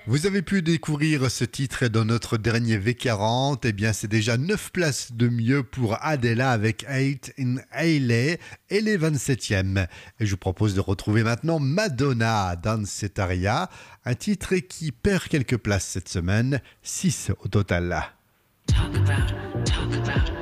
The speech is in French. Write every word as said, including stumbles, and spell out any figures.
Vous avez pu découvrir ce titre dans notre dernier V quarante. Eh bien, c'est déjà neuf places de mieux pour Adela avec Eight in Hailey. Elle est vingt-septième. Et je vous propose de retrouver maintenant Madonna, Dancetaria, un titre qui perd quelques places cette semaine, six au total. Talk about, talk about.